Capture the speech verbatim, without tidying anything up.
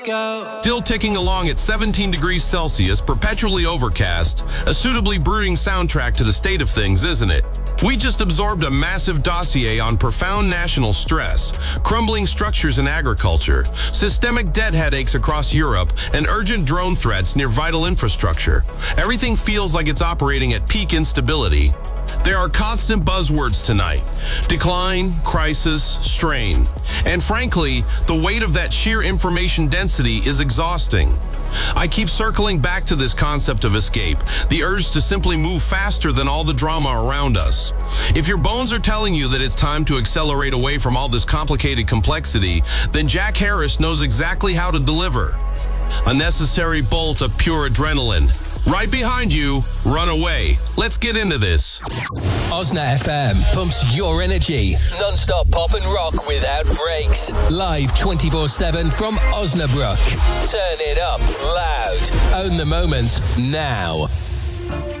Go. Still ticking along at seventeen degrees Celsius, perpetually overcast, a suitably brooding soundtrack to the state of things, isn't it? We just absorbed a massive dossier on profound national stress, crumbling structures in agriculture, systemic debt headaches across Europe, and urgent drone threats near vital infrastructure. Everything feels like it's operating at peak instability. There are constant buzzwords tonight: decline, crisis, strain. And frankly, the weight of that sheer information density is exhausting. I keep circling back to this concept of escape, the urge to simply move faster than all the drama around us. If your bones are telling you that it's time to accelerate away from all this complicated complexity, then Jack Harris knows exactly how to deliver. A necessary bolt of pure adrenaline. Right behind you, run away. Let's get into this. Osna F M pumps your energy. Non-stop pop and rock without breaks. Live twenty-four seven from Osnabrück. Turn it up loud. Own the moment now.